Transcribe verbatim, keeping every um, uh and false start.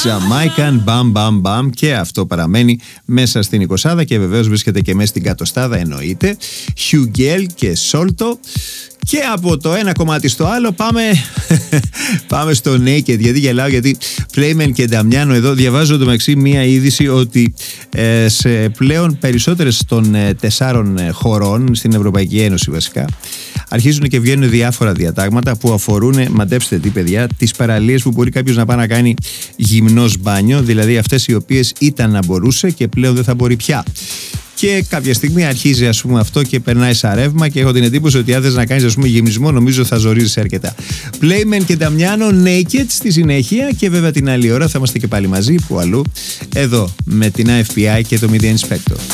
Jamaican Bam Bam Bam, και αυτό παραμένει μέσα στην εικοσάδα και βεβαίως βρίσκεται και μέσα στην κατοστάδα, εννοείται. Hugel και Solto. Και από το ένα κομμάτι στο άλλο πάμε, πάμε στο Naked. Γιατί γελάω, γιατί Playmen και Νταμιάνο εδώ διαβάζω το μεταξύ μία είδηση ότι ε, σε πλέον περισσότερες των ε, τεσσάρων ε, χωρών στην Ευρωπαϊκή Ένωση βασικά αρχίζουν και βγαίνουν διάφορα διατάγματα που αφορούν, μαντέψτε τι παιδιά, τις παραλίες που μπορεί κάποιος να πάει να κάνει γυμνός μπάνιο, δηλαδή αυτές οι οποίες ήταν να μπορούσε και πλέον δεν θα μπορεί πια. Και κάποια στιγμή αρχίζει, ας πούμε, αυτό και περνάει σαν ρεύμα, και έχω την εντύπωση ότι αν θες να κάνεις, ας πούμε, γυμνισμό, νομίζω θα ζορίζεις αρκετά. Playmen και Νταμιάνο, Naked στη συνέχεια, και βέβαια την άλλη ώρα θα είμαστε και πάλι μαζί, που αλλού, εδώ με την άι εφ πι άι και το Media Inspector.